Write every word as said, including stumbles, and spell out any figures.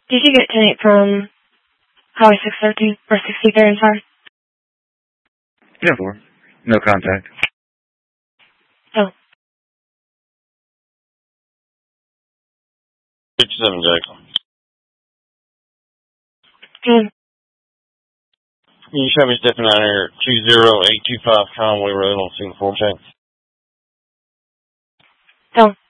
Did you get ten eight from Highway six thirteen or sixty-three, I'm sorry? Yeah, four. No contact. Oh. fifty-seven, Jackson. Good. You should be stepping out here at two zero eight two five Conway Road on Singapore, Jackson. Oh.